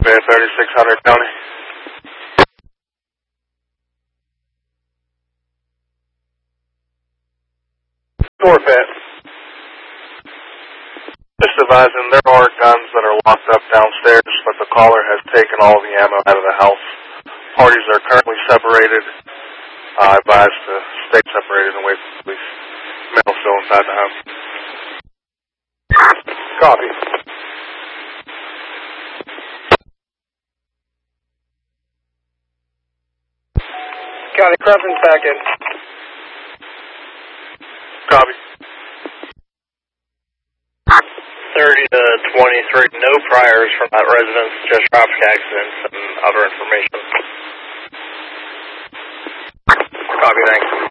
Bay 3600 County. Norfat. Just advising, there are guns that are locked up downstairs, but the caller has taken all the ammo out of the house. Parties are currently separated. I advise to stay separated and wait for police. Mail still inside the house. Copy. County Crescent's back in. Copy. 30 to 23, no priors from that residence, just traffic accidents and other information. Copy, thanks.